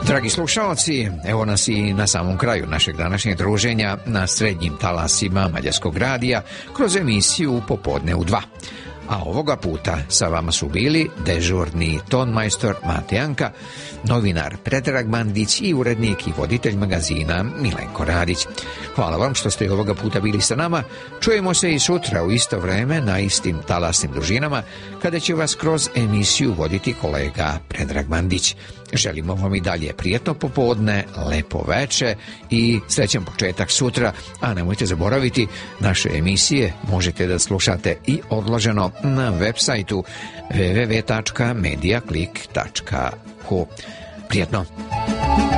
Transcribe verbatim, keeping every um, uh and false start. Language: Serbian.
Dragi slušalci, evo nas i na samom kraju našeg današnjeg druženja na srednjim talasima Mađarskog radija kroz emisiju Popodne u dva. A ovoga puta sa vama su bili dežurni tonmajstor Mate Janka, novinar Predrag Mandić i urednik i voditelj magazina Milenko Radić. Hvala vam što ste ovoga puta bili sa nama. Čujemo se i sutra u isto vreme na istim talasnim dužinama kada će vas kroz emisiju voditi kolega Predrag Mandić. Želimo vam i dalje prijatno popodne, lepo veče i srećan početak sutra, a nemojte zaboraviti, naše emisije možete da slušate i odloženo na web sajtu w w w tačka mediaclick tačka h u. Prijatno!